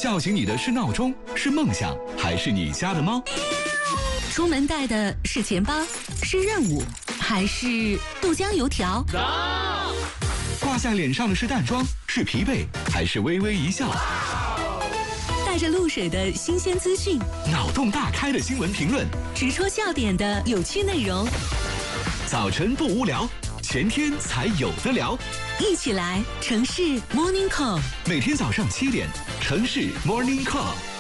叫醒你的是闹钟，是梦想，还是你家的猫？ 出门带的是钱包，是任务，还是豆浆油条？ 挂在脸上的是淡妆，是疲惫，还是微微一笑？ 带着露水的新鲜资讯， 脑洞大开的新闻评论， 直戳笑点的有趣内容。 早晨不无聊，全天才有的聊。 一起来城市 Morning Call， 每天早上7点，城市 Morning Call。